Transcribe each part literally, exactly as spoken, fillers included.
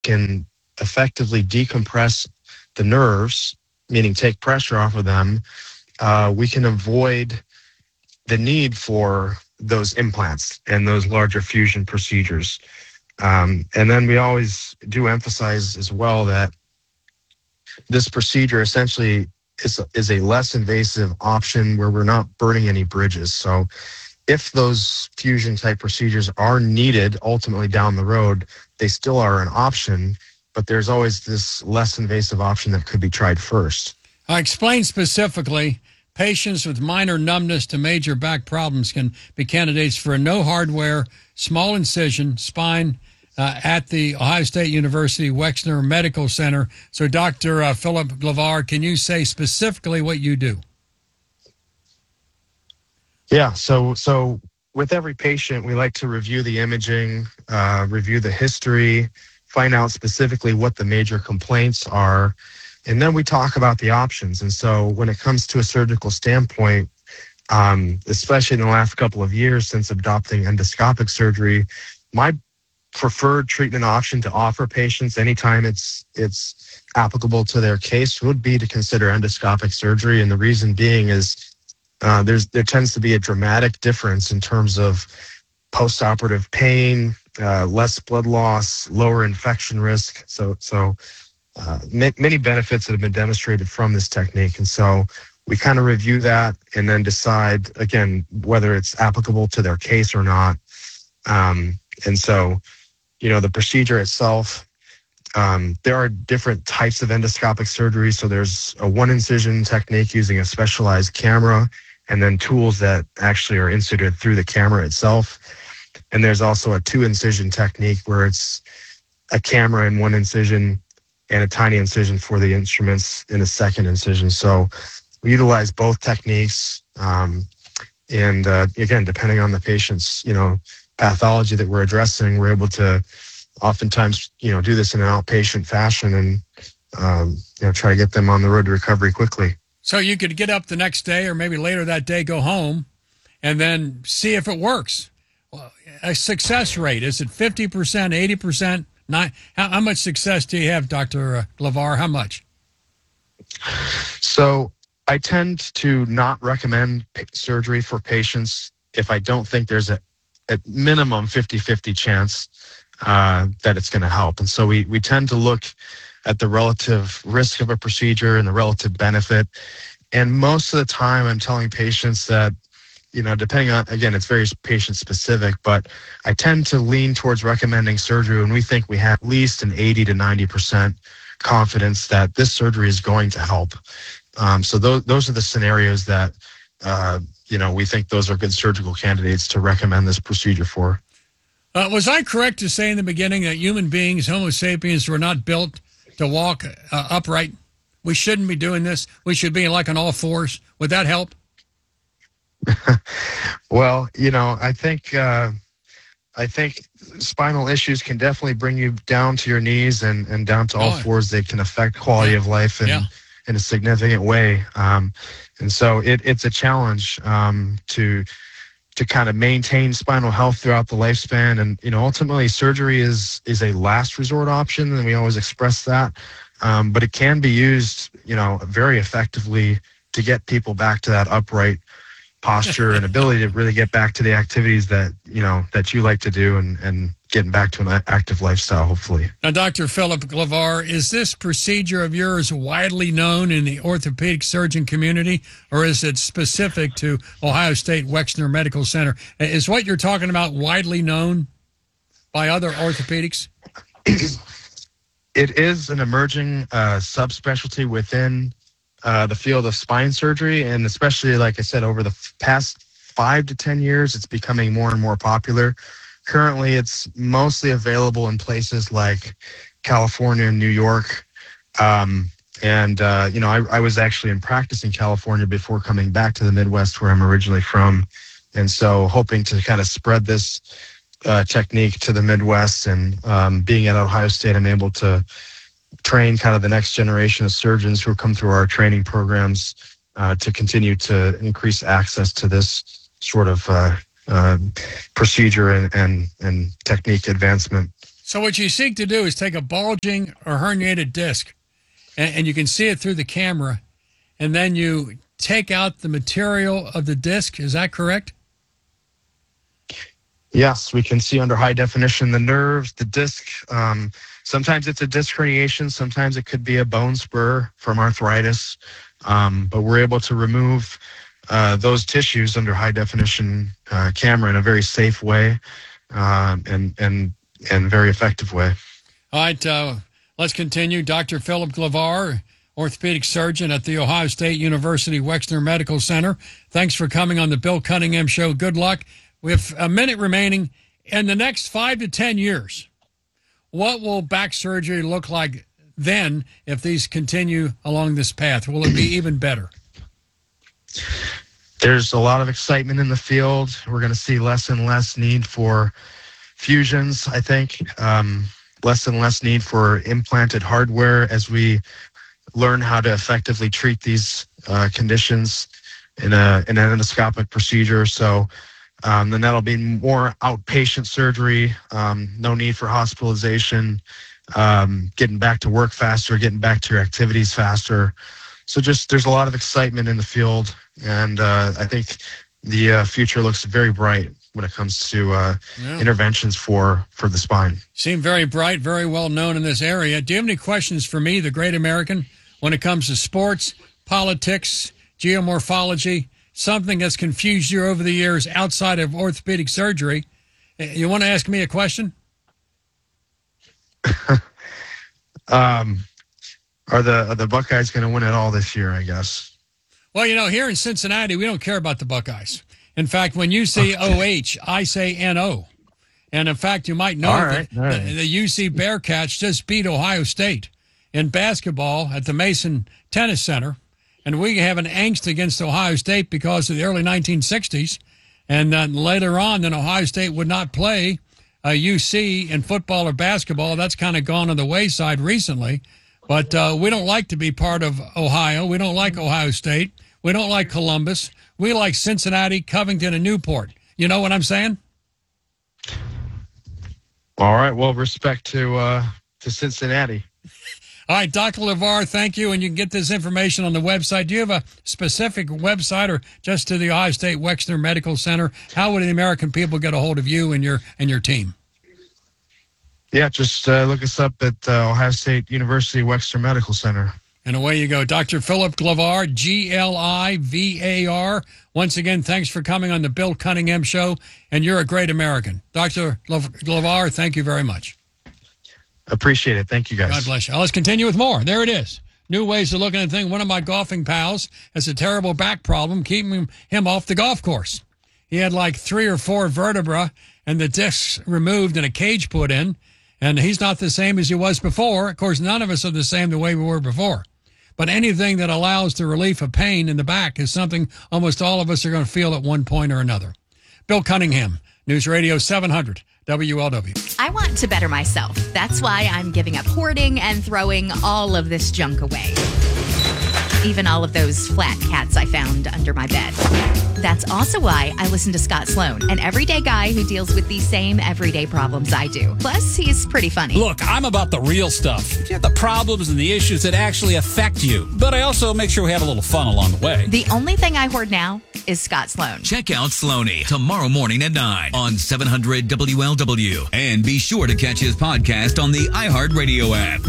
can effectively decompress the nerves, meaning take pressure off of them, uh, we can avoid the need for those implants and those larger fusion procedures. Um, and then we always do emphasize as well that this procedure essentially is, is a less invasive option where we're not burning any bridges. So if those fusion type procedures are needed ultimately down the road, they still are an option, but there's always this less invasive option that could be tried first. Uh, explain specifically, patients with minor numbness to major back problems can be candidates for a no hardware, small incision spine uh, at the Ohio State University Wexner Medical Center. So Doctor Uh, Philip Glavar, can you say specifically what you do? Yeah, so so with every patient, we like to review the imaging, uh, review the history, find out specifically what the major complaints are, and then we talk about the options. And so when it comes to a surgical standpoint, um, especially in the last couple of years since adopting endoscopic surgery, my preferred treatment option to offer patients anytime it's it's applicable to their case would be to consider endoscopic surgery. And the reason being is uh, there's there tends to be a dramatic difference in terms of postoperative pain, uh, less blood loss, lower infection risk. So so uh, ma- many benefits that have been demonstrated from this technique. And so we kind of review that and then decide, again, whether it's applicable to their case or not. Um, and so, you know, the procedure itself, um, there are different types of endoscopic surgery. So there's a one incision technique using a specialized camera, and then tools that actually are inserted through the camera itself. And there's also a two incision technique where it's a camera in one incision and a tiny incision for the instruments in a second incision. So we utilize both techniques. Um, and uh, again, depending on the patient's, you know, pathology that we're addressing, we're able to oftentimes, you know, do this in an outpatient fashion and, um, you know, try to get them on the road to recovery quickly. So you could get up the next day or maybe later that day, go home, and then see if it works. Well, a success rate, is it fifty percent, eighty percent? Nine, how, how much success do you have, Doctor Glavar? How much? So I tend to not recommend surgery for patients if I don't think there's a at minimum fifty-fifty chance uh, that it's going to help. And so we, we tend to look at the relative risk of a procedure and the relative benefit. And most of the time I'm telling patients that, you know, depending on, again, it's very patient specific, but I tend to lean towards recommending surgery when we think we have at least an eighty to ninety percent confidence that this surgery is going to help. Um, so those, those are the scenarios that, uh, you know, we think those are good surgical candidates to recommend this procedure for. Uh, was I correct to say in the beginning that human beings, Homo sapiens, were not built to walk uh, upright? We shouldn't be doing this. We should be like on all fours. Would that help? Well, you know, I think uh, I think spinal issues can definitely bring you down to your knees and, and down to all oh, fours. They can affect quality yeah. of life in, yeah. in a significant way. Um, and so it, it's a challenge um, to to kind of maintain spinal health throughout the lifespan. And, you know, ultimately surgery is is a last resort option, and we always express that. Um, but it can be used, you know, very effectively to get people back to that upright posture and ability to really get back to the activities that, you know, that you like to do and, and getting back to an active lifestyle, hopefully. Now, Doctor Philip Glavar, is this procedure of yours widely known in the orthopedic surgeon community, or is it specific to Ohio State Wexner Medical Center? Is what you're talking about widely known by other orthopedics? It is an emerging uh, subspecialty within Uh, the field of spine surgery, and especially, like I said, over the f- past five to ten years, it's becoming more and more popular. Currently, it's mostly available in places like California and New York. Um, and, uh, you know, I, I was actually in practice in California before coming back to the Midwest, where I'm originally from. And so hoping to kind of spread this uh, technique to the Midwest, and um, being at Ohio State, I'm able to train kind of the next generation of surgeons who come through our training programs uh, to continue to increase access to this sort of uh, uh, procedure and, and, and technique advancement. So what you seek to do is take a bulging or herniated disc, and, and you can see it through the camera, and then you take out the material of the disc. Is that correct? Yes, we can see under high definition the nerves, the disc. Um, sometimes it's a disc herniation. Sometimes it could be a bone spur from arthritis. Um, but we're able to remove uh, those tissues under high definition uh, camera in a very safe way uh, and and and very effective way. All right, uh, let's continue. Doctor Philip Glavar, orthopedic surgeon at the Ohio State University Wexner Medical Center. Thanks for coming on the Bill Cunningham Show. Good luck. We have a minute remaining. In the next five to ten years, what will back surgery look like then if these continue along this path? Will it be even better? There's a lot of excitement in the field. We're going to see less and less need for fusions, I think, um, less and less need for implanted hardware as we learn how to effectively treat these uh, conditions in, a, in an endoscopic procedure. So um, then that'll be more outpatient surgery, um, no need for hospitalization, um, getting back to work faster, getting back to your activities faster. So just there's a lot of excitement in the field, and uh, I think the uh, future looks very bright when it comes to uh, yeah. interventions for, for the spine. Seem very bright, very well known in this area. Do you have any questions for me, the great American, when it comes to sports, politics, geomorphology, something that's confused you over the years outside of orthopedic surgery? You want to ask me a question? um, are the are the Buckeyes going to win it all this year, I guess? Well, you know, here in Cincinnati, we don't care about the Buckeyes. In fact, when you say O H, I say N O. And in fact, you might know all right, that all right. the, the U C Bearcats just beat Ohio State in basketball at the Mason Tennis Center. And we have an angst against Ohio State because of the early nineteen sixties. And then later on, then Ohio State would not play uh, U C in football or basketball. That's kind of gone on the wayside recently. But uh, we don't like to be part of Ohio. We don't like Ohio State. We don't like Columbus. We like Cincinnati, Covington, and Newport. You know what I'm saying? All right. Well, respect to uh, to Cincinnati. All right, Doctor LeVar, thank you. And you can get this information on the website. Do you have a specific website or just to the Ohio State Wexner Medical Center? How would the American people get a hold of you and your and your team? Yeah, just uh, look us up at uh, Ohio State University Wexner Medical Center. And away you go. Doctor Philip Glavar, G L I V A R. Once again, thanks for coming on the Bill Cunningham Show, and you're a great American. Doctor Glavar, thank you very much. Appreciate it. Thank you, guys. God bless you. Let's continue with more. There it is. New ways of looking at things. One of my golfing pals has a terrible back problem, keeping him, him off the golf course. He had like three or four vertebrae and the discs removed and a cage put in, and he's not the same as he was before. Of course, none of us are the same the way we were before. But anything that allows the relief of pain in the back is something almost all of us are going to feel at one point or another. Bill Cunningham, News Radio seven hundred, W L W. I want to better myself. That's why I'm giving up hoarding and throwing all of this junk away. Even all of those flat cats I found under my bed. That's also why I listen to Scott Sloan, an everyday guy who deals with the same everyday problems I do. Plus, he's pretty funny. Look, I'm about the real stuff. The problems and the issues that actually affect you. But I also make sure we have a little fun along the way. The only thing I hoard now is Scott Sloan. Check out Sloaney tomorrow morning at nine on seven hundred W L W. And be sure to catch his podcast on the iHeartRadio app.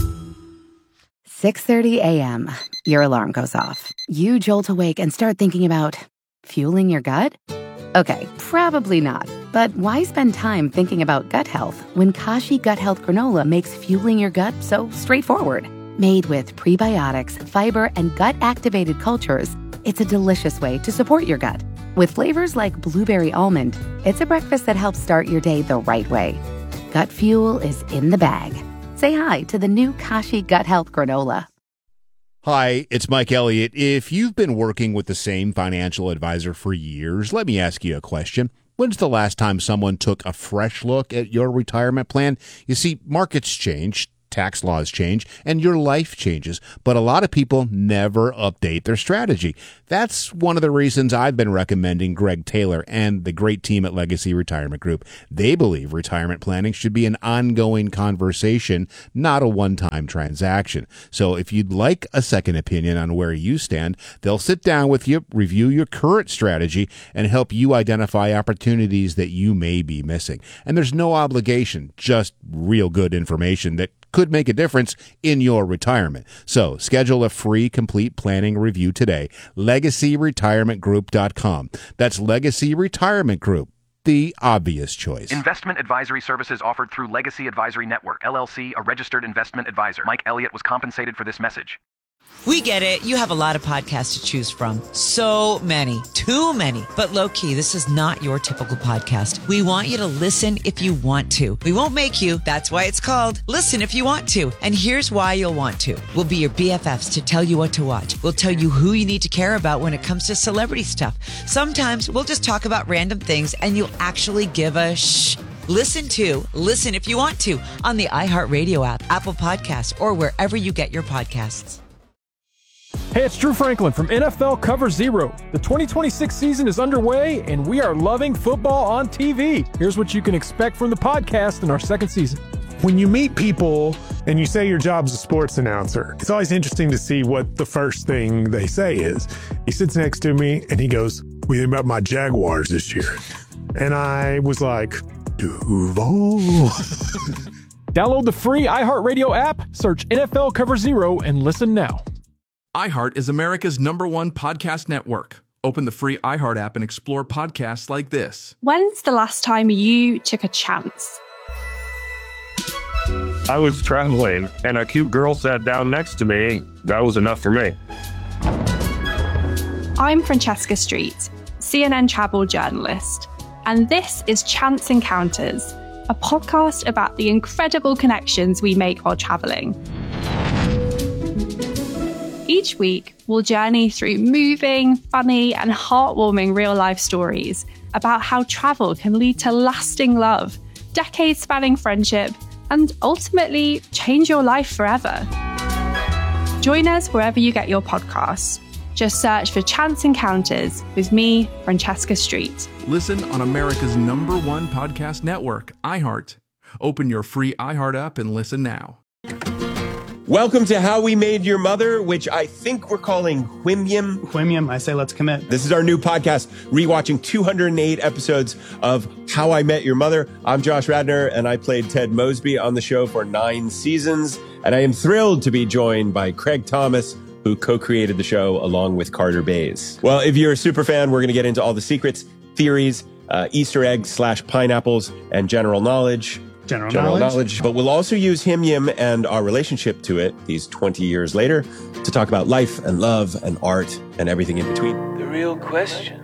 six thirty a.m. Your alarm goes off. You jolt awake and start thinking about fueling your gut? Okay, probably not. But why spend time thinking about gut health when Kashi Gut Health Granola makes fueling your gut so straightforward? Made with prebiotics, fiber, and gut-activated cultures, it's a delicious way to support your gut. With flavors like blueberry almond, it's a breakfast that helps start your day the right way. Gut fuel is in the bag. Say hi to the new Kashi Gut Health Granola. Hi, it's Mike Elliott. If you've been working with the same financial advisor for years, let me ask you a question. When's the last time someone took a fresh look at your retirement plan? You see, markets change, tax laws change and your life changes, but a lot of people never update their strategy. That's one of the reasons I've been recommending Greg Taylor and the great team at Legacy Retirement Group. They believe retirement planning should be an ongoing conversation, not a one-time transaction. So if you'd like a second opinion on where you stand, they'll sit down with you, review your current strategy, and help you identify opportunities that you may be missing. And there's no obligation, just real good information that could make a difference in your retirement. So schedule a free complete planning review today. legacy retirement group dot com. That's Legacy Retirement Group, the obvious choice. Investment advisory services offered through Legacy Advisory Network, L L C, a registered investment advisor. Mike Elliott was compensated for this message. We get it. You have a lot of podcasts to choose from. So many. Too many. But low-key, this is not your typical podcast. We want you to listen if you want to. We won't make you. That's why it's called Listen If You Want To. And here's why you'll want to. We'll be your B F Fs to tell you what to watch. We'll tell you who you need to care about when it comes to celebrity stuff. Sometimes we'll just talk about random things and you'll actually give a shh. Listen to Listen If You Want To on the iHeartRadio app, Apple Podcasts, or wherever you get your podcasts. Hey, it's Drew Franklin from N F L Cover Zero. The twenty twenty-six season is underway, and we are loving football on T V. Here's what you can expect from the podcast in our second season. When you meet people and you say your job's a sports announcer, it's always interesting to see what the first thing they say is. He sits next to me, and he goes, "What do you think about my Jaguars this year?" And I was like, Duval. Download the free iHeartRadio app, search N F L Cover Zero, and listen now. iHeart is America's number one podcast network. Open the free iHeart app and explore podcasts like this. When's the last time you took a chance? I was traveling and a cute girl sat down next to me. That was enough for me. I'm Francesca Street, C N N travel journalist, and this is Chance Encounters, a podcast about the incredible connections we make while traveling. Each week, we'll journey through moving, funny, and heartwarming real-life stories about how travel can lead to lasting love, decades-spanning friendship, and ultimately change your life forever. Join us wherever you get your podcasts. Just search for Chance Encounters with me, Francesca Street. Listen on America's number one podcast network, iHeart. Open your free iHeart app and listen now. Welcome to How We Made Your Mother, which I think we're calling Whimyum. Whimyum, I say let's commit. This is our new podcast, rewatching two hundred eight episodes of How I Met Your Mother. I'm Josh Radnor, and I played Ted Mosby on the show for nine seasons. And I am thrilled to be joined by Craig Thomas, who co-created the show along with Carter Bays. Well, if you're a super fan, we're going to get into all the secrets, theories, uh, Easter eggs slash pineapples, and general knowledge. General, general knowledge. knowledge. But we'll also use Whimyum and our relationship to it these twenty years later to talk about life and love and art and everything in between. The real question,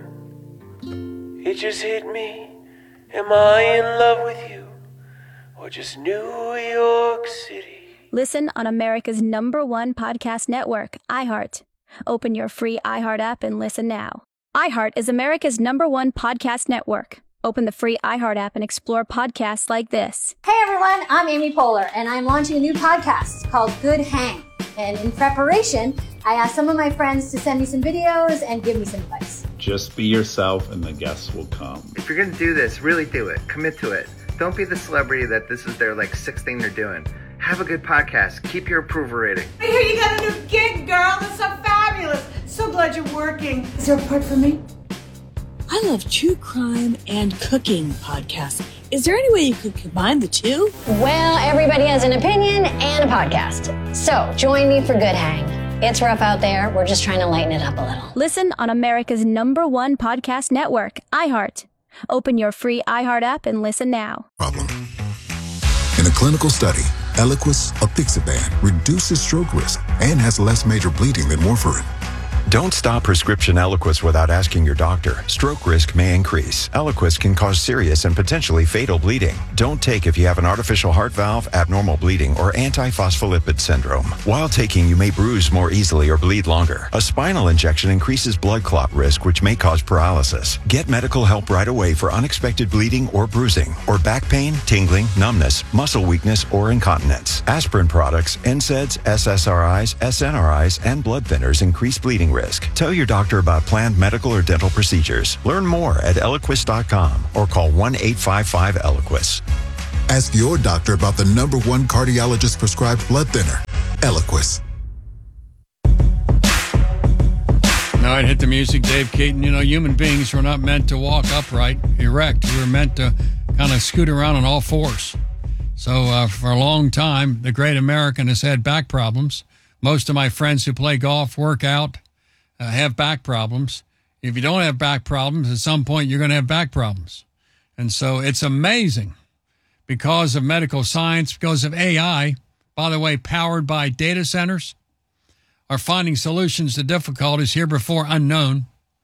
it just hit me. Am I in love with you or just New York City? Listen on America's number one podcast network, iHeart. Open your free iHeart app and listen now. iHeart is America's number one podcast network. Open the free iHeart app and explore podcasts like this. Hey everyone, I'm Amy Poehler, and I'm launching a new podcast called Good Hang. And in preparation, I asked some of my friends to send me some videos and give me some advice. Just be yourself and the guests will come. If you're going to do this, really do it. Commit to it. Don't be the celebrity that this is their like sixth thing they're doing. Have a good podcast. Keep your approval rating. I hear you got a new gig, girl. That's so fabulous. So glad you're working. Is there a part for me? I love true crime and cooking podcasts. Is there any way you could combine the two? Well, everybody has an opinion and a podcast. So join me for Good Hang. It's rough out there. We're just trying to lighten it up a little. Listen on America's number one podcast network, iHeart. Open your free iHeart app and listen now. Problem. In a clinical study, Eliquis, a Apixaban, reduces stroke risk and has less major bleeding than warfarin. Don't stop prescription Eliquis without asking your doctor. Stroke risk may increase. Eliquis can cause serious and potentially fatal bleeding. Don't take if you have an artificial heart valve, abnormal bleeding, or antiphospholipid syndrome. While taking, you may bruise more easily or bleed longer. A spinal injection increases blood clot risk, which may cause paralysis. Get medical help right away for unexpected bleeding or bruising, or back pain, tingling, numbness, muscle weakness, or incontinence. Aspirin products, N SAIDs, S S R Is, S N R Is, and blood thinners increase bleeding risk. Tell your doctor about planned medical or dental procedures. Learn more at Eliquis dot com or call one eight five five Eliquis. Ask your doctor about the number one cardiologist prescribed blood thinner, Eliquis. All right, hit the music, Dave Keaton. You know, human beings were not meant to walk upright, erect. We were meant to kind of scoot around on all fours. So uh, for a long time, the great American has had back problems. Most of my friends who play golf, work out, Uh, have back problems. If you don't have back problems, at some point you're going to have back problems. And so it's amazing because of medical science, because of A I, by the way, powered by data centers, are finding solutions to difficulties heretofore unknown.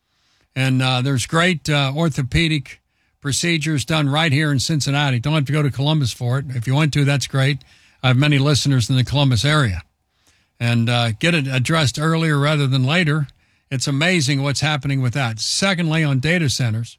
And uh, there's great uh, orthopedic procedures done right here in Cincinnati. Don't have to go to Columbus for it. If you want to, that's great. I have many listeners in the Columbus area. And uh, get it addressed earlier rather than later. It's amazing what's happening with that. Secondly, on data centers,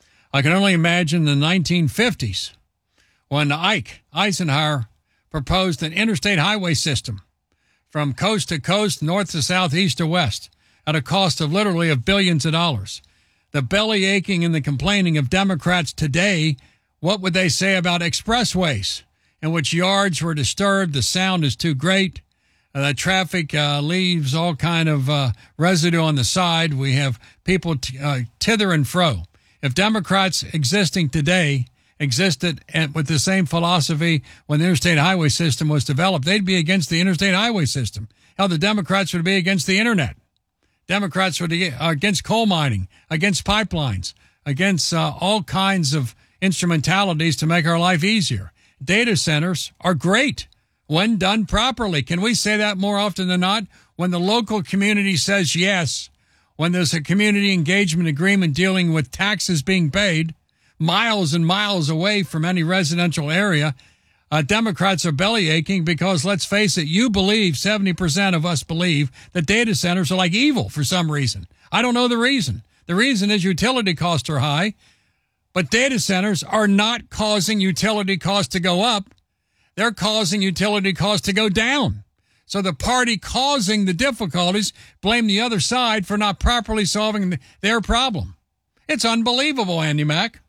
I can only imagine the nineteen fifties when Ike Eisenhower proposed an interstate highway system from coast to coast, north to south, east to west, at a cost of literally of billions of dollars. The belly aching and the complaining of Democrats today, what would they say about expressways in which yards were disturbed, the sound is too great, Uh, the traffic uh, leaves all kind of uh, residue on the side. We have people t- uh, tither and fro. If Democrats existing today existed at, with the same philosophy when the interstate highway system was developed, they'd be against the interstate highway system. How the Democrats would be against the internet. Democrats would be against coal mining, against pipelines, against uh, all kinds of instrumentalities to make our life easier. Data centers are great when done properly. Can we say that more often than not? When the local community says yes, when there's a community engagement agreement dealing with taxes being paid miles and miles away from any residential area, uh, Democrats are belly aching because, let's face it, you believe, seventy percent of us believe, that data centers are like evil for some reason. I don't know the reason. The reason is utility costs are high, but data centers are not causing utility costs to go up. They're causing utility costs to go down. So the party causing the difficulties blame the other side for not properly solving their problem. It's unbelievable, Andy Mack.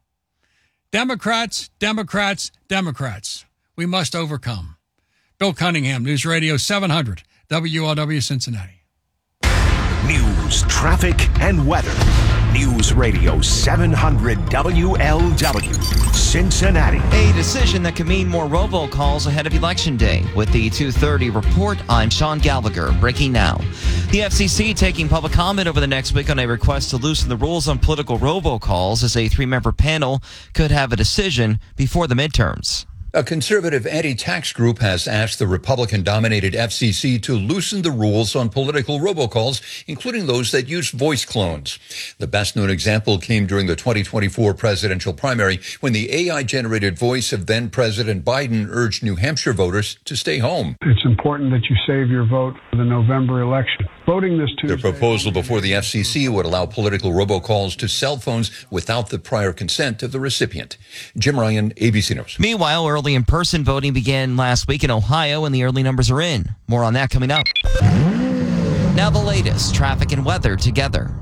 Democrats, Democrats, Democrats. We must overcome. Bill Cunningham, News Radio seven hundred, W L W Cincinnati. News, traffic, and weather. News Radio seven hundred W L W, Cincinnati. A decision that could mean more robocalls ahead of Election Day. With the two thirty report, I'm Sean Gallagher. Breaking now. The F C C taking public comment over the next week on a request to loosen the rules on political robocalls, as a three-member panel could have a decision before the midterms. A conservative anti-tax group has asked the Republican-dominated F C C to loosen the rules on political robocalls, including those that use voice clones. The best-known example came during the twenty twenty-four presidential primary when the A I-generated voice of then-President Biden urged New Hampshire voters to stay home. It's important that you save your vote for the November election. Voting this Tuesday. The proposal before the F C C would allow political robocalls to cell phones without the prior consent of the recipient. Jim Ryan, A B C News. Meanwhile, early in-person voting began last week in Ohio, and the early numbers are in. More on that coming up. Now the latest traffic and weather together.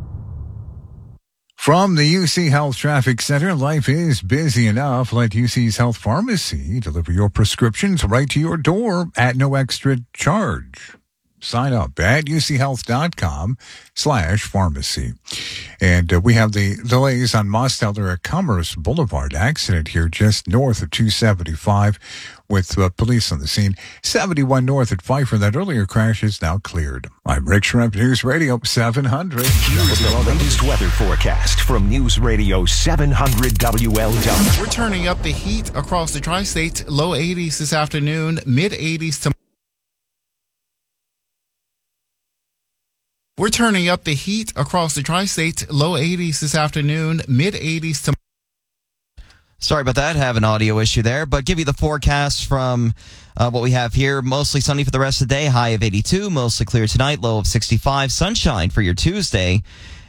From the U C Health Traffic Center, life is busy enough. Let U C's Health Pharmacy deliver your prescriptions right to your door at no extra charge. Sign up at uchealth.com slash pharmacy. And uh, we have the delays on Mosteller at Commerce Boulevard. Accident here just north of two seventy-five with uh, police on the scene. seventy-one north at Pfeiffer. That earlier crash is now cleared. I'm Rick Shrimp, News Radio seven hundred. Here's the latest weather forecast from News Radio seven hundred W L W. We're turning up the heat across the tri-states. Low eighties this afternoon, mid eighties tomorrow. We're turning up the heat across the tri-state. Low eighties this afternoon, mid eighties tomorrow. Sorry about that. Have an audio issue there, but give you the forecast from uh, what we have here. Mostly sunny for the rest of the day. High of eighty-two. Mostly clear tonight. Low of sixty-five. Sunshine for your Tuesday.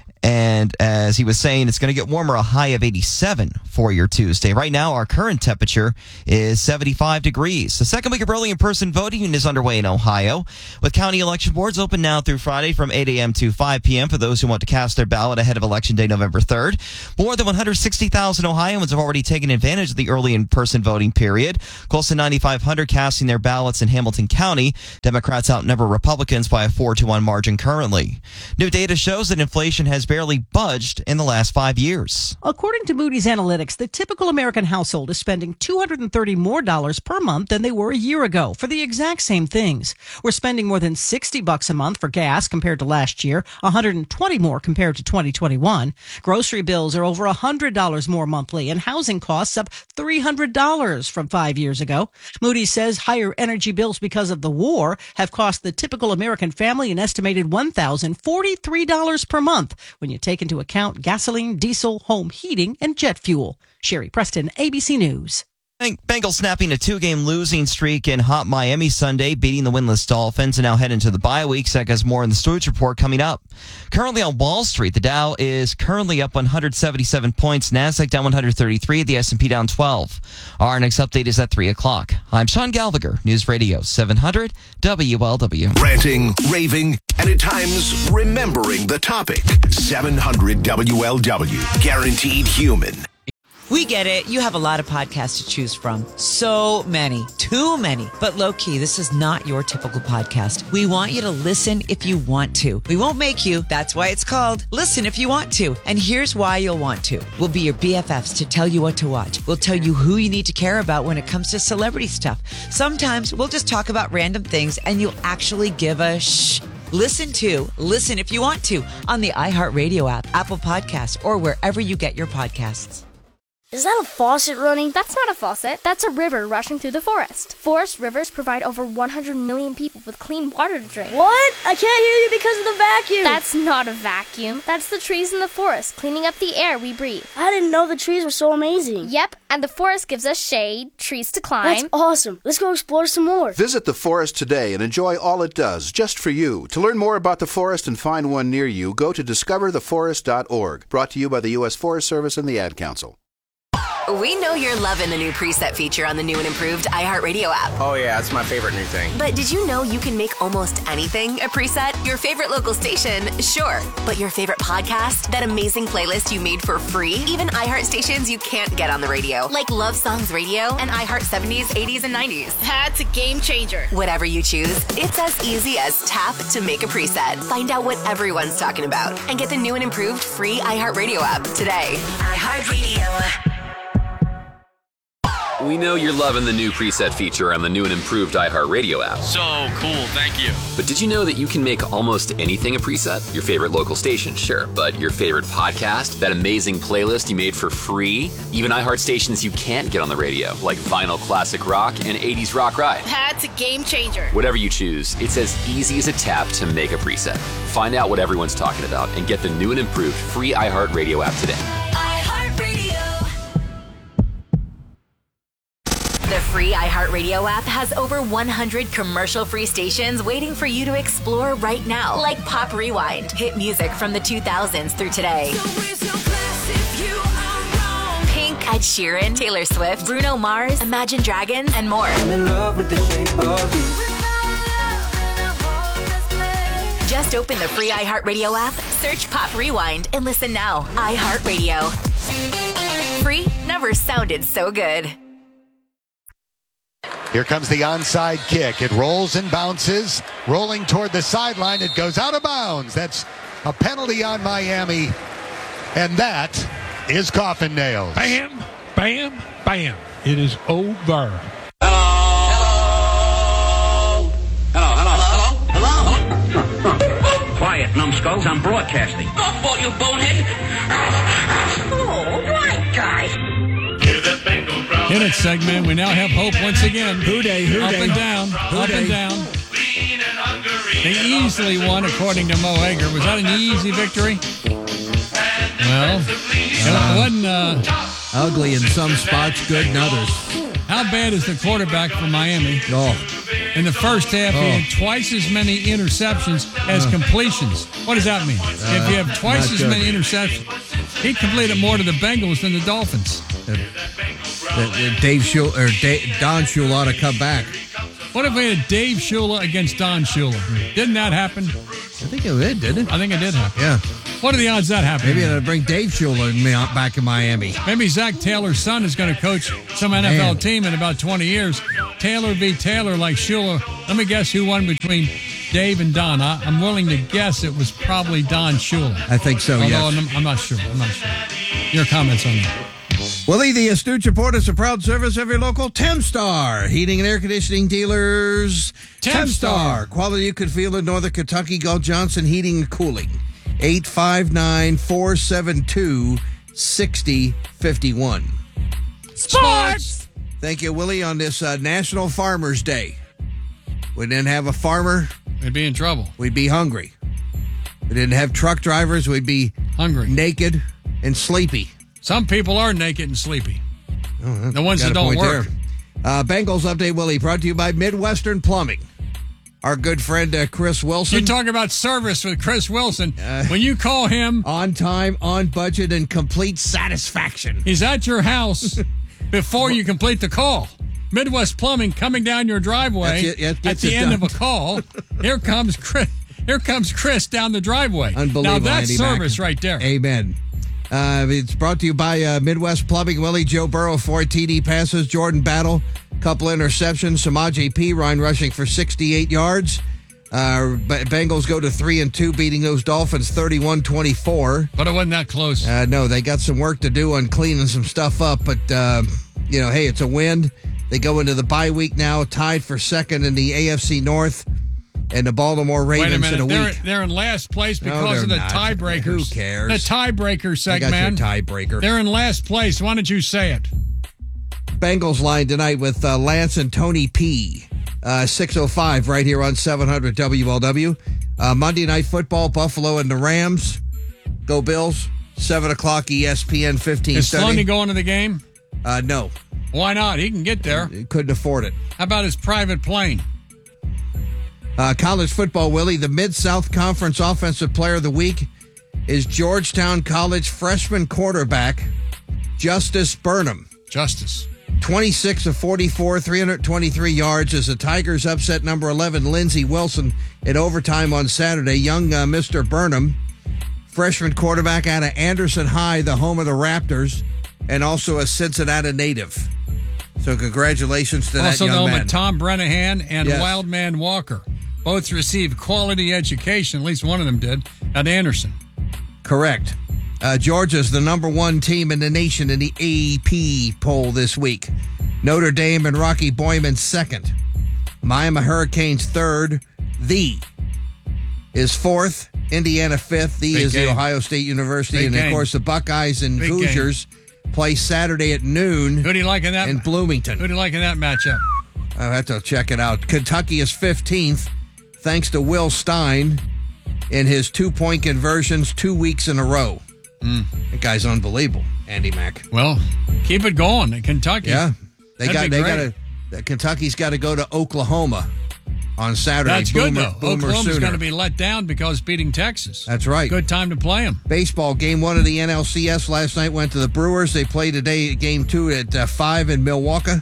And as he was saying, it's going to get warmer, a high of eighty-seven for your Tuesday. Right now, our current temperature is seventy-five degrees. The second week of early in-person voting is underway in Ohio, with county election boards open now through Friday from eight a.m. to five p.m. for those who want to cast their ballot ahead of Election Day, November third. More than one hundred sixty thousand Ohioans have already taken advantage of the early in-person voting period. Close to nine thousand five hundred casting their ballots in Hamilton County. Democrats outnumber Republicans by a four to one margin currently. New data shows that inflation has barely budged in the last five years. According to Moody's Analytics, the typical American household is spending two hundred thirty more dollars per month than they were a year ago for the exact same things. We're spending more than sixty bucks a month for gas compared to last year, one hundred twenty more compared to twenty twenty-one. Grocery bills are over one hundred dollars more monthly, and housing costs up three hundred dollars from five years ago. Moody's says higher energy bills because of the war have cost the typical American family an estimated one thousand forty-three dollars per month when you take into account gasoline, diesel, home heating, and jet fuel. Sherry Preston, A B C News. Bengals snapping a two-game losing streak in hot Miami Sunday, beating the winless Dolphins, and now head into the bye week. Zach has more in the Stooge Report coming up. Currently on Wall Street, the Dow is currently up one hundred seventy-seven points, NASDAQ down one hundred thirty-three, the S and P down twelve. Our next update is at three o'clock. I'm Sean Gallagher, News Radio seven hundred W L W. Ranting, raving, and at times remembering the topic. seven hundred W L W. Guaranteed human. We get it. You have a lot of podcasts to choose from. So many. Too many. But low-key, this is not your typical podcast. We want you to listen if you want to. We won't make you. That's why it's called Listen If You Want To. And here's why you'll want to. We'll be your B F Fs to tell you what to watch. We'll tell you who you need to care about when it comes to celebrity stuff. Sometimes we'll just talk about random things and you'll actually give a shh. Listen to Listen If You Want To on the iHeartRadio app, Apple Podcasts, or wherever you get your podcasts. Is that a faucet running? That's not a faucet. That's a river rushing through the forest. Forest rivers provide over one hundred million people with clean water to drink. What? I can't hear you because of the vacuum. That's not a vacuum. That's the trees in the forest cleaning up the air we breathe. I didn't know the trees were so amazing. Yep, and the forest gives us shade, trees to climb. That's awesome. Let's go explore some more. Visit the forest today and enjoy all it does, just for you. To learn more about the forest and find one near you, go to discover the forest dot org. Brought to you by the U S Forest Service and the Ad Council. We know you're loving the new preset feature on the new and improved iHeartRadio app. Oh yeah, it's my favorite new thing. But did you know you can make almost anything a preset? Your favorite local station, sure. But your favorite podcast? That amazing playlist you made for free? Even iHeart stations you can't get on the radio, like Love Songs Radio and iHeart seventies, eighties, and nineties. That's a game changer. Whatever you choose, it's as easy as tap to make a preset. Find out what everyone's talking about and get the new and improved free iHeartRadio app today. iHeartRadio. We know you're loving the new preset feature on the new and improved iHeartRadio app. So cool, thank you. But did you know that you can make almost anything a preset? Your favorite local station, sure. But your favorite podcast? That amazing playlist you made for free? Even iHeart stations you can't get on the radio, like Vinyl Classic Rock and eighties Rock Ride. That's a game changer. Whatever you choose, it's as easy as a tap to make a preset. Find out what everyone's talking about and get the new and improved free iHeartRadio app today. The free iHeartRadio app has over one hundred commercial-free stations waiting for you to explore right now, like Pop Rewind, hit music from the two thousands through today. Pink, Ed Sheeran, Taylor Swift, Bruno Mars, Imagine Dragons, and more. I'm in love with the shape of you. Just open the free iHeartRadio app, search Pop Rewind, and listen now. iHeartRadio. Free never sounded so good. Here comes the onside kick. It rolls and bounces, rolling toward the sideline. It goes out of bounds. That's a penalty on Miami. And that is Coffin Nails. Bam, bam, bam. It is over. Hello, hello, hello, hello. Quiet, numbskulls. I'm broadcasting. Softball, you bonehead. Oh, right, guys. In its segment, we now have hope once again. Who day, who Up day. and down, Who up day. and down. They easily won, according to Mo Egger. Was that an easy victory? Well, it wasn't uh, ugly in some spots, good in others. How bad is the quarterback for Miami? Oh. In the first half, oh. he had twice as many interceptions as uh. completions. What does that mean? Uh, if you have twice as good. many interceptions, he completed more to the Bengals than the Dolphins. Uh, uh, Dave Shula, or Dave, Don Shula ought to come back. What if we had Dave Shula against Don Shula? Didn't that happen? I think it did, didn't it? I think it did happen. Yeah. What are the odds that happened? Maybe it'll bring Dave Shula back in Miami. Maybe Zach Taylor's son is going to coach some N F L Man. team in about twenty years. Taylor v. Taylor like Shula. Let me guess who won between Dave and Don. I, I'm willing to guess it was probably Don Shula. I think so, Although yes. I'm, I'm not sure. I'm not sure. Your comments on that? Willie, the astute report is a proud service of your local Temstar heating and air conditioning dealers. Temstar. Quality you can feel in Northern Kentucky. Go Johnson Heating and Cooling. eight five nine, four seven two, six zero five one. Sports! Thank you, Willie, on this uh, National Farmers Day. We didn't have a farmer. We'd be in trouble. We'd be hungry. We didn't have truck drivers. We'd be hungry, naked, and sleepy. Some people are naked and sleepy. Oh, the ones that don't work. Uh, Bengals Update, Willie, brought to you by Midwestern Plumbing. Our good friend uh, Chris Wilson. You talk about service with Chris Wilson. Uh, when you call him... On time, on budget, and complete satisfaction. He's at your house before you complete the call. Midwest Plumbing coming down your driveway it, yeah, at the end done. of a call. Here comes Chris. Here comes Chris down the driveway. Unbelievable. Now that's Andy service Mack. right there. Amen. Uh, it's brought to you by uh, Midwest Plumbing. Willie, Joe Burrow, four T D passes. Jordan Battle, couple interceptions. Samaje P. Ryan rushing for sixty-eight yards. Uh, Bengals go to three and two, beating those Dolphins thirty-one twenty-four. But it wasn't that close. Uh, no, they got some work to do on cleaning some stuff up. But, uh, you know, hey, it's a win. They go into the bye week now, tied for second in the A F C North. And the Baltimore Ravens Wait a minute. in a they're, week. They're in last place because no, of the not. tiebreakers. Who cares? The tiebreaker segment. I got your tiebreaker. They're in last place. Why don't you say it? Bengals line tonight with uh, Lance and Tony P. Uh, six oh five right here on seven hundred W L W. Uh, Monday Night Football, Buffalo and the Rams. Go Bills. seven o'clock E S P N fifteen thirty. Is Slaney going to the game? Uh, no. Why not? He can get there. He couldn't afford it. How about his private plane? Uh, college football, Willie. The Mid-South Conference Offensive Player of the Week is Georgetown College freshman quarterback Justice Burnham. Justice. twenty-six of forty-four, three hundred twenty-three yards as the Tigers upset number eleven, Lindsey Wilson, in overtime on Saturday. Young uh, Mister Burnham, freshman quarterback out of Anderson High, the home of the Raptors, and also a Cincinnati native. So congratulations to also that young known man. with Tom Brennahan and Yes. Wildman Walker. Both received quality education, at least one of them did, at Anderson. Correct. Uh, Georgia's the number one team in the nation in the A P poll this week. Notre Dame and Rocky Boyman second. Miami Hurricanes third. The is fourth. Indiana fifth. The Big is game. the Ohio State University. Big and, of game. course, the Buckeyes and Big Hoosiers play Saturday at noon Who do you like in that? in Bloomington. Who do you like in that matchup? I'll have to check it out. Kentucky is fifteenth, thanks to Will Stein in his two-point conversions two weeks in a row. Mm. That guy's unbelievable, Andy Mack. Well, keep it going in Kentucky. Yeah, they That'd got be they great. got to. Kentucky's got to go to Oklahoma on Saturday. That's Boomer, good, though. Boomer Oklahoma's Sooner. going to be let down because beating Texas. That's right. Good time to play them. Baseball, game one of the N L C S last night went to the Brewers. They play today, game two at uh, five in Milwaukee.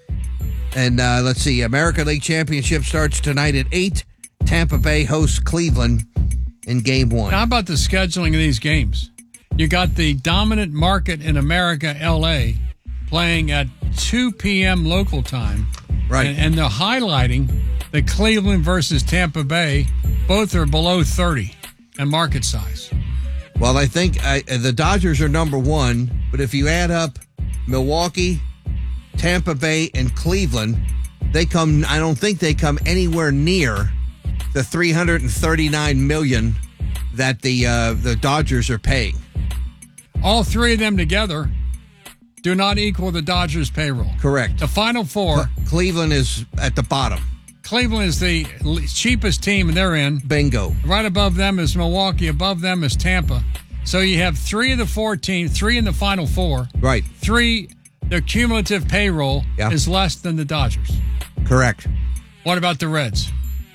And uh, let's see, American League Championship starts tonight at eight. Tampa Bay hosts Cleveland in game one. How about the scheduling of these games? You got the dominant market in America, L A, playing at two p.m. local time. Right. And, and they're highlighting the Cleveland versus Tampa Bay. Both are below thirty in market size. Well, I think I, the Dodgers are number one, but if you add up Milwaukee, Tampa Bay, and Cleveland, they come, I don't think they come anywhere near the three hundred thirty-nine million dollars that the uh, the Dodgers are paying. All three of them together do not equal the Dodgers payroll. Correct. The final four. Cleveland is at the bottom. Cleveland is the l- cheapest team, and they're in. Bingo. Right above them is Milwaukee. Above them is Tampa. So you have three of the four teams, three in the Final Four. Right. Three, their cumulative payroll Yeah. is less than the Dodgers. Correct. What about the Reds?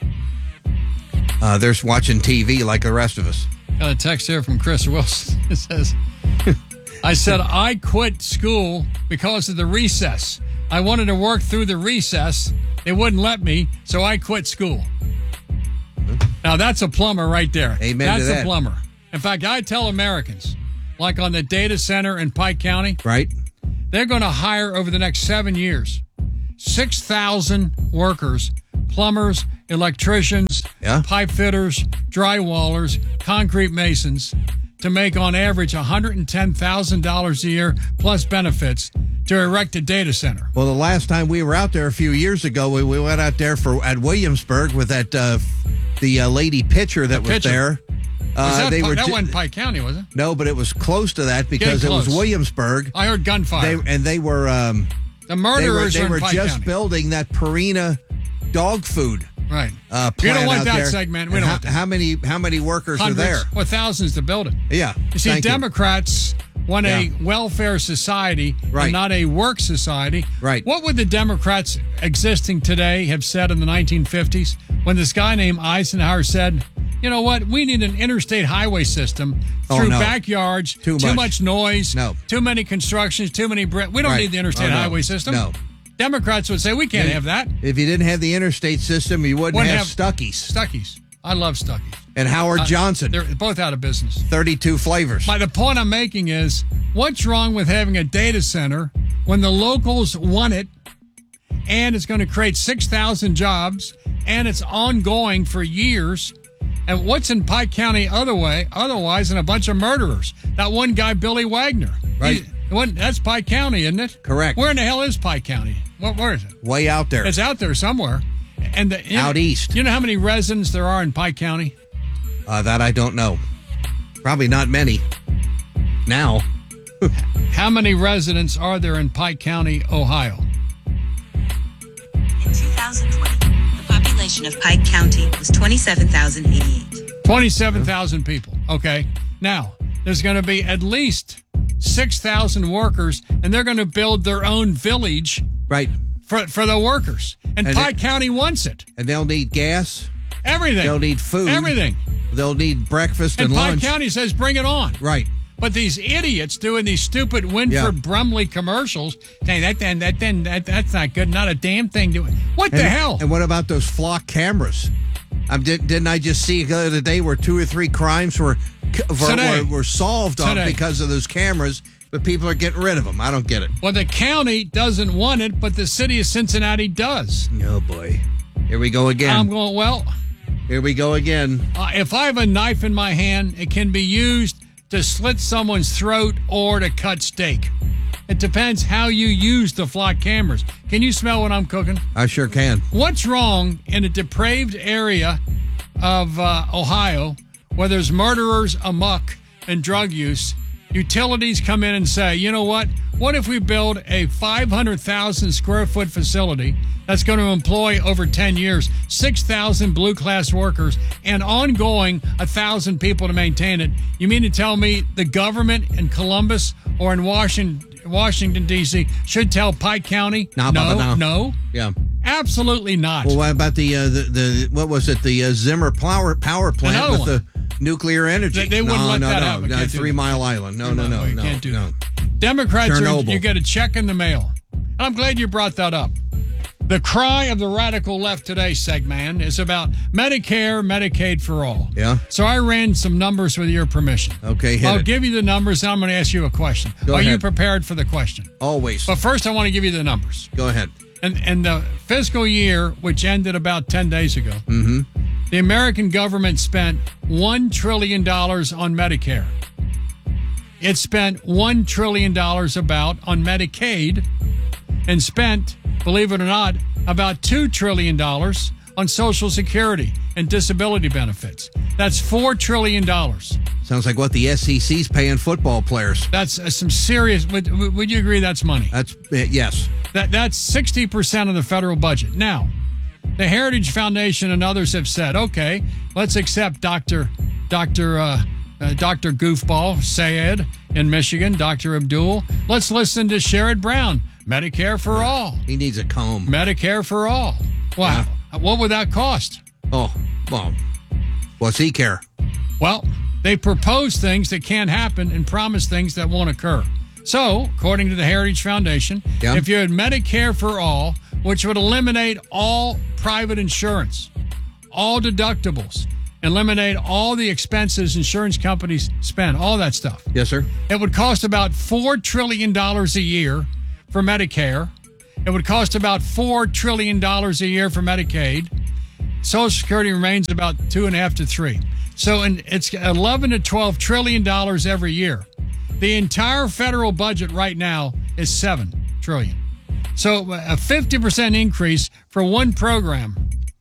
Uh, they're watching T V like the rest of us. Got a text here from Chris Wilson. It says, I said, I quit school because of the recess. I wanted to work through the recess. They wouldn't let me, so I quit school. Now, that's a plumber right there. Amen That's to that. a plumber. In fact, I tell Americans, like on the data center in Pike County, right? They're going to hire over the next seven years six thousand workers, plumbers, electricians, Yeah. pipe fitters, drywallers, concrete masons, to make on average one hundred ten thousand dollars a year plus benefits to erect a data center. Well, the last time we were out there a few years ago, we, we went out there for at Williamsburg with that uh, the uh, lady pitcher that The was pitcher. there. Was Uh, that, they Pi- were that ju- wasn't Pike County, was it? No, but it was close to that because it Getting was close. Williamsburg. I heard gunfire. They, and they were um, the murderers They are were, in they were Pike just County. building that Purina dog food. Right. Uh, We don't plant want out that there. segment. We And don't how, want that. how many how many workers Hundreds, are there? well, thousands to build it. Yeah. You see, Thank you. Democrats want a Yeah. welfare society Right. and not a work society. Right. What would the Democrats existing today have said in the nineteen fifties when this guy named Eisenhower said, you know what, we need an interstate highway system Oh, through no. backyards, Too much. noise, No. too many constructions, too many... Bre- we don't Right. need the interstate Oh, no. highway system. No. Democrats would say, we can't Yeah. have that. If you didn't have the interstate system, you wouldn't, Wouldn't have, have- Stuckey's. Stuckey's. I love Stuckey's. And Howard Uh, Johnson. They're both out of business. thirty-two flavors. My, the point I'm making is, what's wrong with having a data center when the locals want it, and it's going to create six thousand jobs, and it's ongoing for years? And what's in Pike County other way, otherwise than a bunch of murderers? That one guy, Billy Wagner. Right. He- what- that's Pike County, isn't it? Correct. Where in the hell is Pike County? Where, where is it? Way out there. It's out there somewhere. And the, you Out know, east. You know how many residents there are in Pike County? Uh, that I don't know. Probably not many. Now. How many residents are there in Pike County, Ohio? In two thousand twenty, the population of Pike County was twenty-seven thousand eighty-eight. twenty-seven thousand people. Okay. Now, there's going to be at least six thousand workers, and they're going to build their own village Right. for, for the workers. And, And Pike it- County wants it. And they'll need gas. Everything. They'll need food. Everything. They'll need breakfast and, And Pike lunch. County says, bring it on. Right. But these idiots doing these stupid Winford Yeah. Brumley commercials, saying that then that then that that's not good, not a damn thing doing. What the And- hell? And what about those flock cameras? Um, did, didn't I just see the other day where two or three crimes were were, Today. were, were solved on Today. because of those cameras, but people are getting rid of them? I don't get it. Well, the county doesn't want it, but the city of Cincinnati does. Oh boy, here we go again. I'm going, well, Here we go again. uh, if I have a knife in my hand, it can be used to slit someone's throat or to cut steak. It depends how you use the flock cameras. Can you smell what I'm cooking? I sure can. What's wrong in a depraved area of uh, Ohio where there's murderers amok and drug use? Utilities come in and say, you know what? What if we build a five hundred thousand square foot facility that's going to employ over ten years, six thousand blue class workers, and ongoing one thousand people to maintain it? You mean to tell me the government in Columbus or in Washington, Washington D C should tell Pike County, Nah, no, bah, bah, nah. no? Yeah. Absolutely not. Well, what about the uh, the, the what was it? The uh, Zimmer power power plant Another with one. the nuclear energy. They- they wouldn't no, let no, that no, happen. no, Can't do Three that. Mile Island. No, no, no, you no. can't do no. that. Democrats, are, Chernobyl. you get a check in the mail. And I'm glad you brought that up. The cry of the radical left today, Segman, is about Medicare, Medicaid for all. Yeah. So I ran some numbers with your permission. Okay, hit I'll it. give you the numbers, and I'm going to ask you a question. Go Are you ahead. prepared for the question? Always. But first, I want to give you the numbers. Go ahead. And, and the fiscal year, which ended about ten days ago, Mm-hmm. the American government spent one trillion dollars on Medicare. It spent one trillion dollars about on Medicaid and spent, believe it or not, about two trillion dollars on Social Security and disability benefits. That's four trillion dollars. Sounds like what the S E C's paying football players. That's uh, some serious, would, would you agree that's money? That's uh, yes. That That's sixty percent of the federal budget. Now, the Heritage Foundation and others have said, okay, let's accept Doctor Doctor Uh, uh, Doctor Goofball Sayed in Michigan, Doctor Abdul. Let's listen to Sherrod Brown. Medicare for all. He needs a comb. Medicare for all. Wow. Yeah. What would that cost? Oh, well, what's he care? Well, they propose things that can't happen and promise things that won't occur. So, according to the Heritage Foundation, yeah. if you had Medicare for all, which would eliminate all private insurance, all deductibles, eliminate all the expenses insurance companies spend, all that stuff. Yes, sir. It would cost about four trillion dollars a year for Medicare. It would cost about four trillion dollars a year for Medicaid. Social Security remains about two and a half to three. So in, it's eleven to twelve trillion dollars every year. The entire federal budget right now is seven trillion. So a fifty percent increase for one program,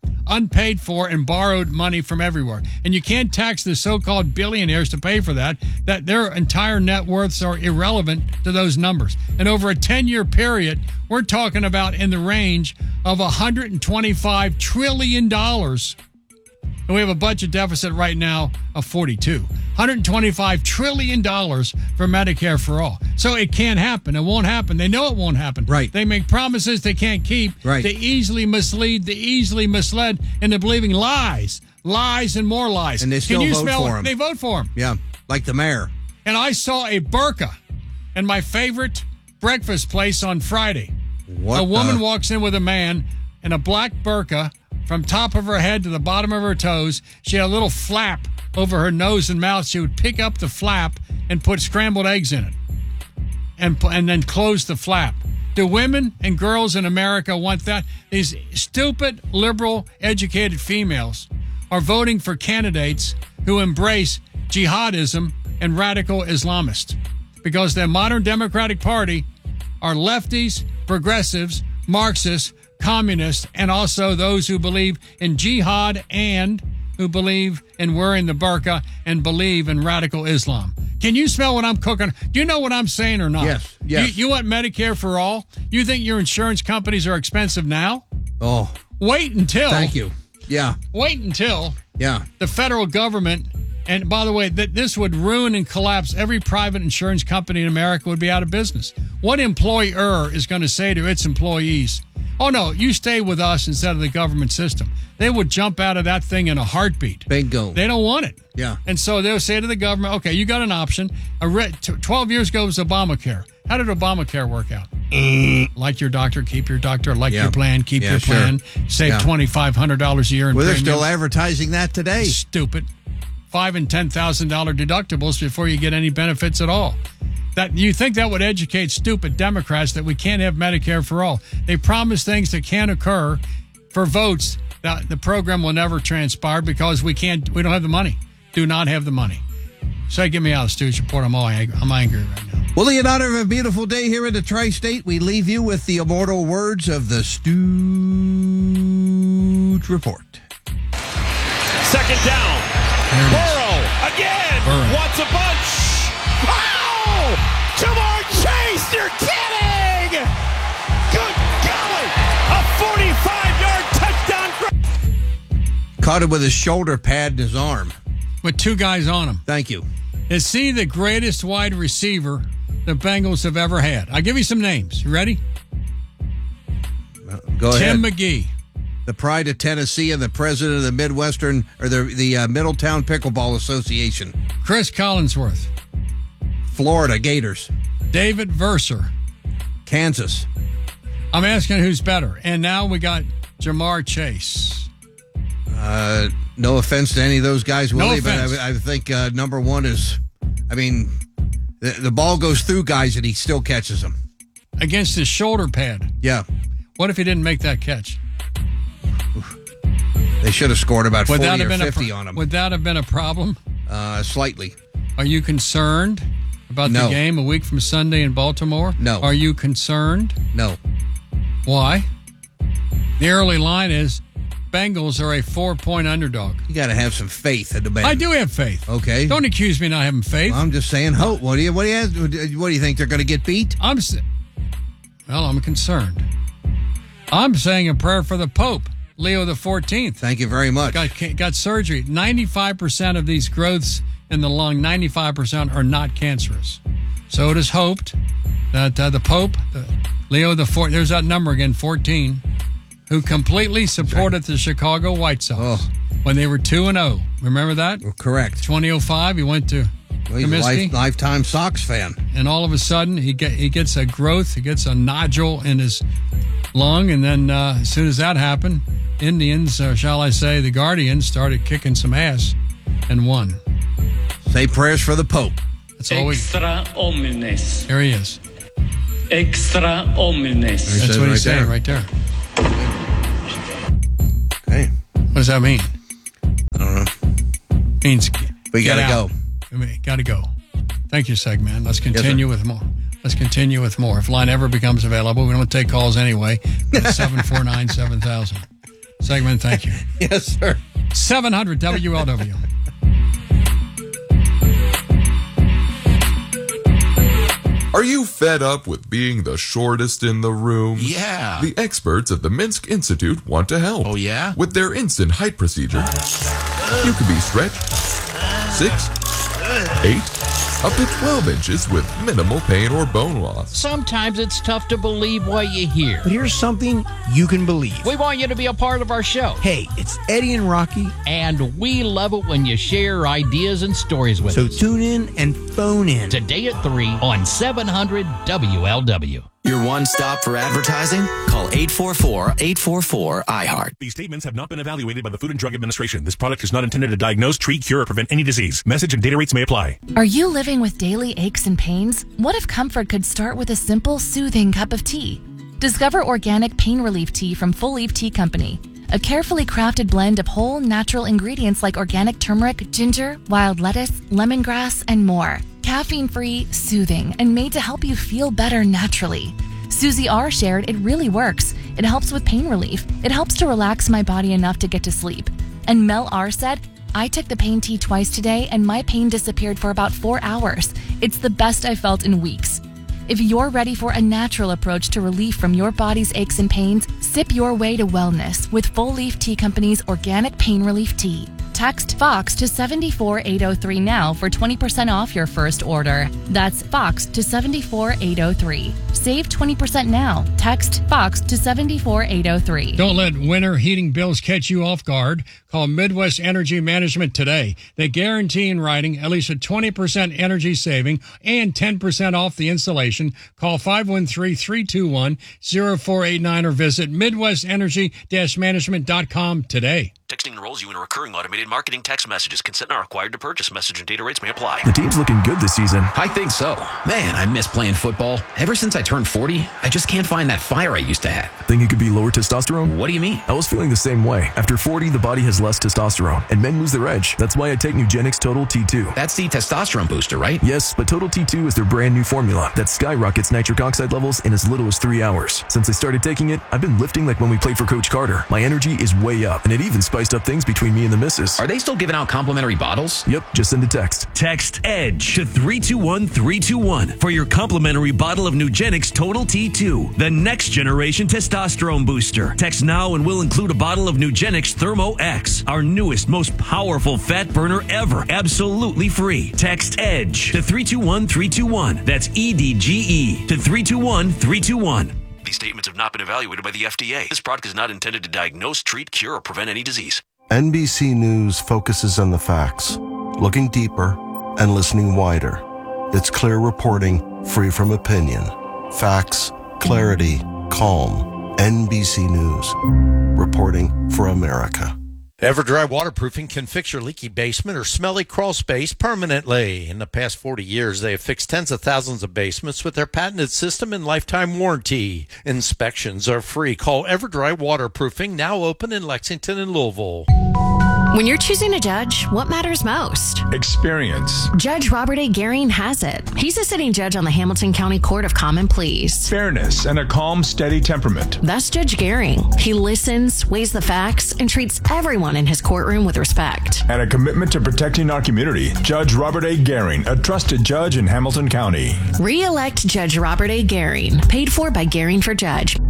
unpaid for and borrowed money from everywhere. And you can't tax the so-called billionaires to pay for that, that their entire net worths are irrelevant to those numbers. And over a ten-year period, we're talking about in the range of one hundred twenty-five trillion dollars. And we have a budget deficit right now of forty-two. one hundred twenty-five trillion dollars for Medicare for all. So it can't happen. It won't happen. They know it won't happen. Right. They make promises they can't keep. Right. They easily mislead, they easily misled into believing lies, lies and more lies. And they still Can you vote smell for it? him. They vote for him. Yeah, like the mayor. And I saw a burqa in my favorite breakfast place on Friday. What a woman the- walks in with a man in a black burqa from top of her head to the bottom of her toes. She had a little flap over her nose and mouth. She would pick up the flap and put scrambled eggs in it and, and then close the flap. Do women and girls in America want that? These stupid, liberal, educated females are voting for candidates who embrace jihadism and radical Islamists because the modern Democratic Party are lefties, progressives, Marxists, communists, and also those who believe in jihad and who believe in wearing the burqa and believe in radical Islam. Can you smell what I'm cooking? Do you know what I'm saying or not? Yes, yes. You, you want Medicare for all? You think your insurance companies are expensive now? Oh. Wait until. Thank you. Yeah. Wait until. Yeah. The federal government, and by the way, that this would ruin and collapse every private insurance company in America would be out of business. What employer is going to say to its employees, oh, no, you stay with us instead of the government system? They would jump out of that thing in a heartbeat. Bingo. They don't want it. Yeah. And so they'll say to the government, okay, you got an option. A re- t- twelve years ago was Obamacare. How did Obamacare work out? Like your doctor, keep your doctor. Like Yeah. your plan, keep Yeah, your sure. plan. Save Yeah. twenty-five hundred dollars a year in Well, they're premiums. still advertising that today. Stupid. Five and ten thousand dollar deductibles before you get any benefits at all. That you think that would educate stupid Democrats that we can't have Medicare for all? They promise things that can't occur for votes that the program will never transpire because we can't. We don't have the money. Do not have the money. Say, get me out of the Stooge Report. I'm all angry. I'm angry right now. Well, in honor of a beautiful day here in the Tri-State, we leave you with the immortal words of the Stooge Report. Second down. Burrow again. Burrow. Wants a bunch. Oh! Jamar Chase, you're kidding! Good golly! A forty-five-yard touchdown. Caught him with his shoulder pad and his arm. With two guys on him. Thank you. Is he the greatest wide receiver the Bengals have ever had? I'll give you some names. You ready? Go ahead. Tim McGee. The pride of Tennessee and the president of the Midwestern or the the uh, Middletown Pickleball Association. Chris Collinsworth. Florida Gators. David Verser. Kansas. I'm asking who's better. And now we got Jamar Chase. Uh, no offense to any of those guys, No Willie, but offense. I, I think uh, number one is, I mean, the, the ball goes through guys and he still catches them. Against his shoulder pad. Yeah. What if he didn't make that catch? They should have scored about Would that forty have or been a fifty pro- on him. Would that have been a problem? Uh, slightly. Are you concerned about No. the game a week from Sunday in Baltimore? No. Are you concerned? No. Why? The early line is Bengals are a four-point underdog. You got to have some faith in the band. I do have faith. Okay. Don't accuse me of not having faith. I'm just saying, hope. What do you? What do you? What do you think they're going to get beat? I'm. s- Well, I'm concerned. I'm saying a prayer for the Pope. Leo the fourteenth. Thank you very much. Got, got surgery. ninety-five percent of these growths in the lung, ninety-five percent are not cancerous. So it is hoped that uh, the Pope, uh, Leo the fourteenth, there's that number again, fourteen, who completely supported the Chicago White Sox Oh. when they were two and oh. Remember that? Well, correct. twenty oh five, he went to Well, he's a Comiskey. life, lifetime Sox fan. And all of a sudden, he get he gets a growth, he gets a nodule in his lung, and then uh, as soon as that happened, Indians, or shall I say, the Guardians, started kicking some ass and won. Say prayers for the Pope. That's all we. Extra omnes. There he is. Extra omnes. That's what he's saying right there. Hey, what does that mean? I don't know. Means we get gotta out. go. I mean, gotta go. Thank you, Segman. Let's continue Yes, with more. Let's continue with more. If line ever becomes available, we don't take calls anyway. seven four nine, seven thousand. Segman, thank you. Yes, sir. seven hundred W L W. Are you fed up with being the shortest in the room? Yeah. The experts at the Minsk Institute want to help. Oh, yeah? With their instant height procedure, you can be stretched six, eight, up to twelve inches with minimal pain or bone loss. Sometimes it's tough to believe what you hear. But here's something you can believe. We want you to be a part of our show. Hey, it's Eddie and Rocky. And we love it when you share ideas and stories with So us. tune in and phone in. Today at three on seven hundred W L W. Your one stop for advertising? Call eight four four, eight four four, I heart. These statements have not been evaluated by the Food and Drug Administration. This product is not intended to diagnose, treat, cure, or prevent any disease. Message and data rates may apply. Are you living with daily aches and pains? What if comfort could start with a simple, soothing cup of tea? Discover organic pain relief tea from Full Leaf Tea Company. A carefully crafted blend of whole, natural ingredients like organic turmeric, ginger, wild lettuce, lemongrass, and more. Caffeine-free, soothing, and made to help you feel better naturally. Susie R. shared it really works. It helps with pain relief. It helps to relax my body enough to get to sleep. And Mel R. said, I took the pain tea twice today and my pain disappeared for about four hours. It's the best I felt in weeks. If you're ready for a natural approach to relief from your body's aches and pains, sip your way to wellness with Full Leaf Tea Company's organic pain relief tea. Text FOX to seven four eight oh three now for twenty percent off your first order. That's FOX to seven four eight oh three. Save twenty percent now. Text FOX to seven four eight oh three. Don't let winter heating bills catch you off guard. Call Midwest Energy Management today. They guarantee in writing at least a twenty percent energy saving and ten percent off the installation. Call five one three, three two one, zero four eight nine or visit midwest energy dash management dot com today. Texting enrolls you in a recurring automated marketing text messages. Consent not required to purchase. Message and data rates may apply. The team's looking good this season. I think so. Man, I miss playing football. Ever since I turned forty, I just can't find that fire I used to have. Think it could be lower testosterone? What do you mean? I was feeling the same way. After forty, the body has less testosterone, and men lose their edge. That's why I take Nugenix Total T two. That's the testosterone booster, right? Yes, but Total T two is their brand new formula that skyrockets nitric oxide levels in as little as three hours. Since I started taking it, I've been lifting like when we played for Coach Carter. My energy is way up, and it even spiced up things between me and the missus. Are they still giving out complimentary bottles? Yep, just send a text. Text EDGE to three two one, three two one for your complimentary bottle of Nugenix Total T two, the next generation testosterone booster. Text now and we'll include a bottle of Nugenix Thermo X, our newest, most powerful fat burner ever, absolutely free. Text EDGE to three two one, three two one. That's E D G E to three two one, three two one. These statements have not been evaluated by the F D A. This product is not intended to diagnose, treat, cure, or prevent any disease. N B C News focuses on the facts, looking deeper and listening wider. It's clear reporting, free from opinion. Facts, clarity, calm. N B C News. Reporting for America. EverDry Waterproofing can fix your leaky basement or smelly crawl space permanently. In the past forty years, they have fixed tens of thousands of basements with their patented system and lifetime warranty. Inspections are free. Call EverDry Waterproofing, now open in Lexington and Louisville. When you're choosing a judge, what matters most? Experience. Judge Robert A. Garing has it. He's a sitting judge on the Hamilton County Court of Common Pleas. Fairness and a calm, steady temperament. That's Judge Garing. He listens, weighs the facts, and treats everyone in his courtroom with respect. And a commitment to protecting our community. Judge Robert A. Garing, a trusted judge in Hamilton County. Re-elect Judge Robert A. Garing. Paid for by Garing for Judge.